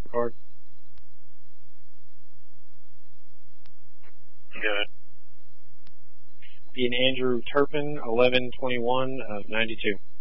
Record. Good. Being Andrew Turpin, 1121 of 92.